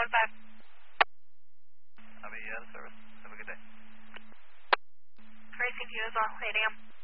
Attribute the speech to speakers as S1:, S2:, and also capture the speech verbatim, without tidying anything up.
S1: one five.
S2: I'll be out of service. Have a good day.
S1: Racing to you as well. eight A M